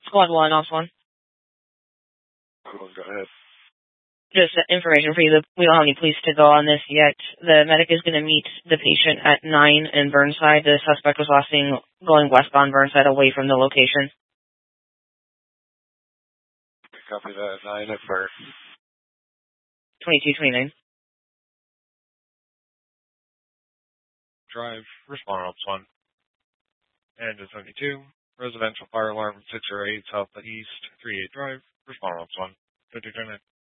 Squad 1, Ops 1. Cool, go ahead. Just information for you, we don't have any police to go on this yet. The medic is going to meet the patient at 9 in Burnside. The suspect was last seen going westbound Burnside away from the location. Copy that. 9 at first. 2229. Drive, respond Ops 1. And to 72, residential fire alarm 608 South East 38 Drive, respond Ops 1. 2229.